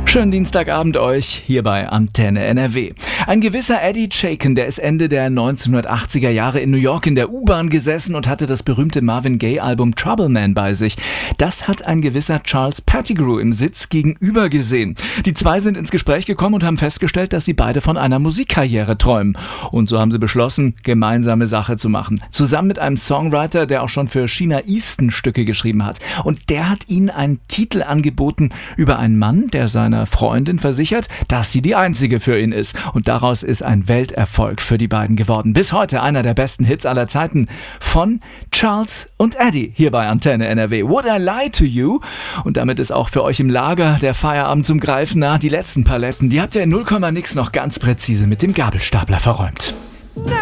Schönen Dienstagabend euch hier bei Antenne NRW. Ein gewisser Eddie Chaikin, der ist Ende der 1980er Jahre in New York in der U-Bahn gesessen und hatte das berühmte Marvin Gaye-Album Trouble Man bei sich. Das hat ein gewisser Charles Pettigrew im Sitz gegenüber gesehen. Die zwei sind ins Gespräch gekommen und haben festgestellt, dass sie beide von einer Musikkarriere träumen. Und so haben sie beschlossen, gemeinsame Sache zu machen. Zusammen mit einem Songwriter, der auch schon für Sheena Easton Stücke geschrieben hat. Und der hat ihnen einen Titel angeboten über einen Mann, der seiner Freundin versichert, dass sie die einzige für ihn ist. Und daraus ist ein Welterfolg für die beiden geworden. Bis heute einer der besten Hits aller Zeiten von Charles und Eddie hier bei Antenne NRW. Would I Lie to You? Und damit ist auch für euch im Lager der Feierabend zum Greifen nah. Die letzten Paletten, die habt ihr in 0, nix noch ganz präzise mit dem Gabelstapler verräumt.